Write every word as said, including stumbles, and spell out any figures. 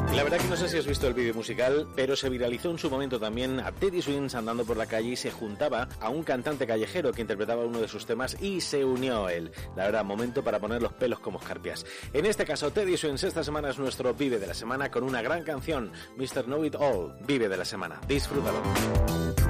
Y la verdad que no sé si has visto el vídeo musical, pero se viralizó en su momento también a Teddy Swims andando por la calle y se juntaba a un cantante callejero que interpretaba uno de sus temas y se unió a él. La verdad, momento para poner los pelos como escarpias. En este caso, Teddy Swims esta semana es nuestro Vive de la Semana con una gran canción, mister Know It All, Vive de la Semana. Disfrútalo.